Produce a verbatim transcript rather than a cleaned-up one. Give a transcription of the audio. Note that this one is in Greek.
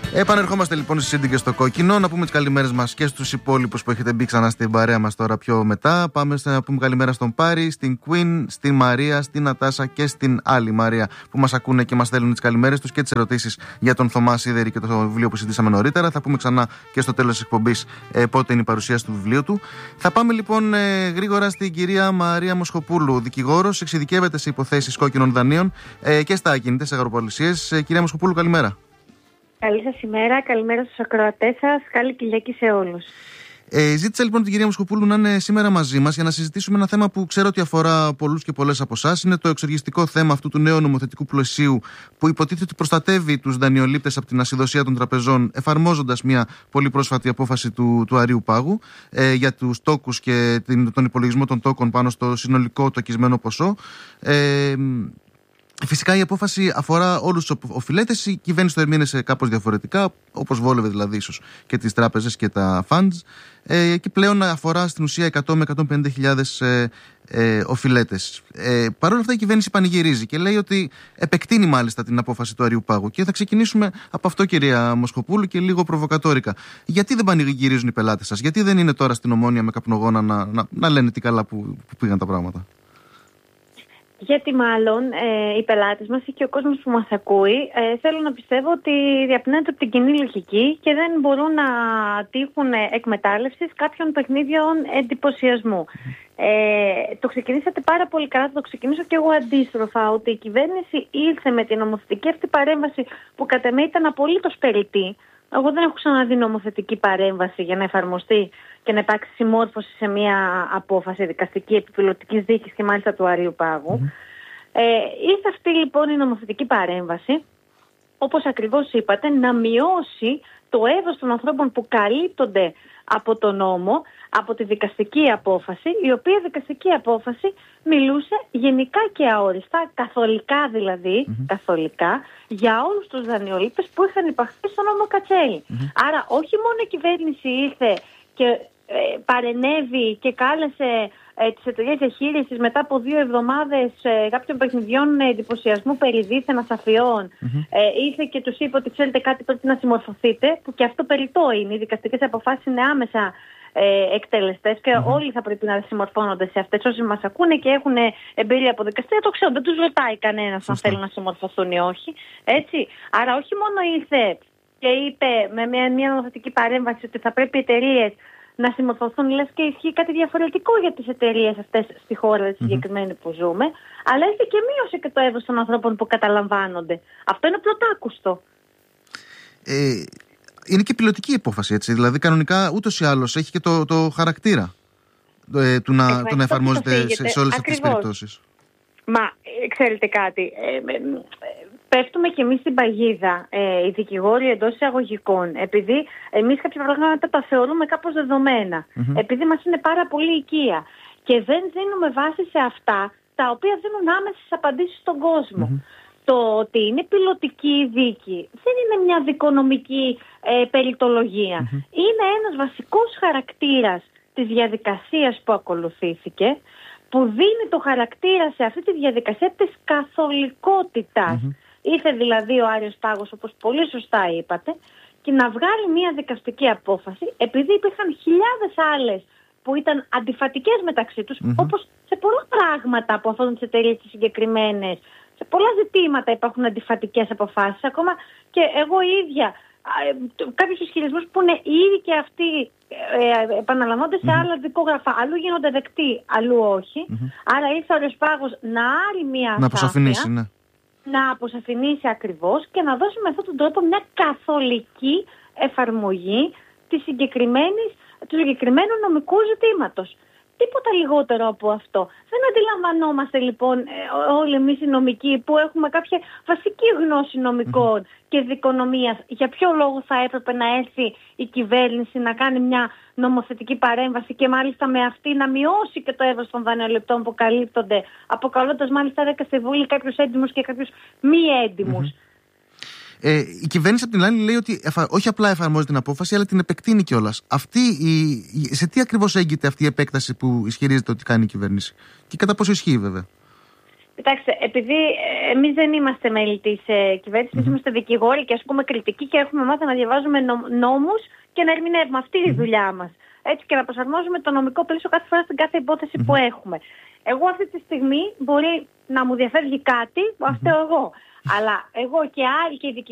Επανερχόμαστε λοιπόν στις Ίντικες στο κόκκινο. Να πούμε τις καλημέρες μας και στους υπόλοιπους που έχετε μπει ξανά στην παρέα μας τώρα πιο μετά. Πάμε να πούμε καλημέρα στον Πάρη, στην Queen, στην Μαρία, στην Νατάσα και στην άλλη Μαρία που μας ακούνε και μας στέλνουν τις καλημέρες τους και τις ερωτήσεις για τον Θωμά Σίδερη και το βιβλίο που συζητήσαμε νωρίτερα. Θα πούμε ξανά και στο τέλος της εκπομπής ε, πότε είναι η παρουσίαση του βιβλίου του. Θα πάμε λοιπόν ε, γρήγορα στην κυρία Μαρία Μοσχοπούλου, δικηγόρος, εξειδικεύεται σε υποθέσεις κόκκινων δανείων ε, και στα ακινητές αγοροπολισίες. Ε, κυρία Μοσχοπούλου, καλημέρα. Καλή σας ημέρα, καλημέρα στους ακροατές σας, καλή Κυριακή σε όλους. Ε, ζήτησα λοιπόν την κυρία Μοσχοπούλου να είναι σήμερα μαζί μας για να συζητήσουμε ένα θέμα που ξέρω ότι αφορά πολλούς και πολλές από εσάς. Είναι το εξοργιστικό θέμα αυτού του νέου νομοθετικού πλαισίου που υποτίθεται ότι προστατεύει τους δανειολήπτες από την ασυδοσία των τραπεζών, εφαρμόζοντας μια πολύ πρόσφατη απόφαση του, του Αρείου Πάγου ε, για τους τόκους και την, τον υπολογισμό των τόκων πάνω στο συνολικό τοκισμένο ποσό. Ε, Φυσικά η απόφαση αφορά όλους τους οφειλέτες. Η κυβέρνηση το ερμήνευσε κάπως διαφορετικά, όπως βόλευε δηλαδή ίσως και τις τράπεζες και τα funds. Ε, και πλέον αφορά στην ουσία εκατό με εκατόν πενήντα χιλιάδες ε, ε, οφειλέτες. Ε, Παρ' όλα αυτά η κυβέρνηση πανηγυρίζει και λέει ότι επεκτείνει μάλιστα την απόφαση του Αρείου Πάγου. Και θα ξεκινήσουμε από αυτό, κυρία Μοσχοπούλου, και λίγο προβοκατόρικα. Γιατί δεν πανηγυρίζουν οι πελάτες σας, γιατί δεν είναι τώρα στην Ομόνοια με καπνογόνα να, να, να λένε τι καλά που, που πήγαν τα πράγματα? Γιατί μάλλον ε, οι πελάτες μας ή και ο κόσμος που μας ακούει ε, θέλω να πιστεύω ότι διαπνέονται από την κοινή λογική και δεν μπορούν να τύχουν εκμετάλλευσης κάποιων παιχνίδιων εντυπωσιασμού. Ε, το ξεκινήσατε πάρα πολύ καλά, θα το ξεκινήσω και εγώ αντίστροφα, ότι η κυβέρνηση ήρθε με την νομοθετική αυτή παρέμβαση που κατά εμέ ήταν απολύτως περιττή. Εγώ δεν έχω ξαναδεί νομοθετική παρέμβαση για να εφαρμοστεί και να υπάρξει συμμόρφωση σε μια απόφαση δικαστική επιπιλωτικής δίκης και μάλιστα του Αρείου Πάγου. Mm-hmm. Ε, ήρθε αυτή λοιπόν η νομοθετική παρέμβαση, όπως ακριβώς είπατε, να μειώσει το εύρος των ανθρώπων που καλύπτονται από τον νόμο, από τη δικαστική απόφαση, η οποία δικαστική απόφαση μιλούσε γενικά και αόριστα, καθολικά δηλαδή, mm-hmm. καθολικά, για όλους τους δανειολήπτες που είχαν υπαχθεί στον νόμο Κατσέλη. Mm-hmm. Άρα όχι μόνο η κυβέρνηση ήρθε και ε, παρενέβη και κάλεσε ε, τις εταιρείες διαχείρισης μετά από δύο εβδομάδες ε, κάποιων παιχνιδιών εντυπωσιασμού περί δίθεν ασαφιών, mm-hmm. ε, ήρθε και τους είπε ότι ξέρετε κάτι, πρέπει να συμμορφωθείτε, που και αυτό περιττό είναι, οι δικαστικές αποφάσεις είναι άμεσα Ε, εκτελεστές και mm-hmm. όλοι θα πρέπει να συμμορφώνονται σε αυτές. Όσοι μας ακούνε και έχουν εμπειρία από δικαστήρια, το ξέρουν, δεν τους ρωτάει κανένας αν θέλουν να συμμορφωθούν ή όχι. Έτσι. Άρα όχι μόνο ήρθε και είπε με μια, μια νομοθετική παρέμβαση ότι θα πρέπει οι εταιρείες να συμμορφωθούν, λες και ισχύει κάτι διαφορετικό για τις εταιρείες αυτές στη χώρα mm-hmm. συγκεκριμένη που ζούμε, αλλά ήρθε και μείωσε και το εύρος των ανθρώπων που καταλαμβάνονται. Αυτό είναι πρωτάκουστο. Ε... Είναι και πιλωτική υπόφαση, έτσι. Δηλαδή, κανονικά ούτως ή άλλως έχει και το, το χαρακτήρα ε, του, να, του να εφαρμόζεται σε, σε όλες αυτές τις περιπτώσεις. Μα, ξέρετε κάτι, ε, ε, πέφτουμε κι εμείς στην παγίδα, ε, οι δικηγόροι εντός εισαγωγικών, επειδή εμείς κάποια πράγματα τα θεωρούμε κάπως δεδομένα, mm-hmm. επειδή μας είναι πάρα πολύ οικεία και δεν δίνουμε βάση σε αυτά τα οποία δίνουν άμεσες απαντήσεις στον κόσμο. Mm-hmm. Το ότι είναι πιλωτική δίκη δεν είναι μια δικονομική ε, περιτολογία. Mm-hmm. Είναι ένας βασικός χαρακτήρας της διαδικασίας που ακολουθήθηκε, που δίνει το χαρακτήρα σε αυτή τη διαδικασία της καθολικότητας. Mm-hmm. Ήρθε δηλαδή ο Άρειος Πάγος, όπως πολύ σωστά είπατε, και να βγάλει μια δικαστική απόφαση, επειδή υπήρχαν χιλιάδες άλλες που ήταν αντιφατικές μεταξύ τους, mm-hmm. όπως σε πολλά πράγματα από αυτές τις εταιρείες τις συγκεκριμένες. Σε πολλά ζητήματα υπάρχουν αντιφατικές αποφάσεις. Ακόμα και εγώ ίδια, ε, κάποιους ισχυρισμούς που είναι ήδη και αυτοί ε, επαναλαμβάνονται σε mm-hmm. άλλα δικόγραφα. Αλλού γίνονται δεκτοί, αλλού όχι. Mm-hmm. Άρα ήρθε ο Άρειος Πάγος να άρει μια να αποσαφηνίσει, ναι. να αποσαφηνίσει ακριβώς και να δώσει με αυτόν τον τρόπο μια καθολική εφαρμογή της συγκεκριμένης, του συγκεκριμένου νομικού ζητήματος. Τίποτα λιγότερο από αυτό. Δεν αντιλαμβανόμαστε λοιπόν όλοι εμείς οι νομικοί που έχουμε κάποια βασική γνώση νομικών mm-hmm. και δικονομίας για ποιο λόγο θα έπρεπε να έρθει η κυβέρνηση να κάνει μια νομοθετική παρέμβαση και μάλιστα με αυτή να μειώσει και το εύρος των δανειοληπτών που καλύπτονται, αποκαλώντας μάλιστα δέκα στη Βουλή κάποιους έντιμους και κάποιους μη έντιμους. Mm-hmm. Ε, η κυβέρνηση από την άλλη λέει ότι εφα... όχι απλά εφαρμόζει την απόφαση, αλλά την επεκτείνει κιόλας. Αυτή η... Σε τι ακριβώς έγκυται αυτή η επέκταση που ισχυρίζεται ότι κάνει η κυβέρνηση και κατά πόσο ισχύει, βέβαια? Κοιτάξτε, επειδή εμείς δεν είμαστε μέλη της ε, κυβέρνησης, εμείς είμαστε δικηγόροι και ασκούμε κριτική και έχουμε μάθει να διαβάζουμε νο, νόμους και να ερμηνεύουμε. Αυτή είναι η δουλειά μας. Έτσι, και να προσαρμόζουμε το νομικό πλαίσιο κάθε φορά στην κάθε υπόθεση που έχουμε. Εγώ αυτή τη στιγμή μπορεί να μου διαφεύγει κάτι που φταίω εγώ. Αλλά εγώ και άλλοι και οι δικηγόροι